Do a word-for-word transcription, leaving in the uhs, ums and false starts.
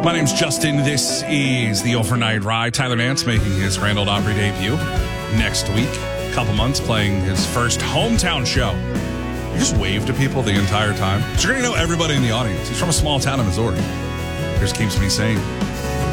My name's Justin. This is the Overnight Ride. Tyler Nance making his Grand Ole Opry debut next week. A couple months playing his first hometown show. You just wave to people the entire time. So you're going to know everybody in the audience. He's from a small town in Missouri. Just keeps me sane.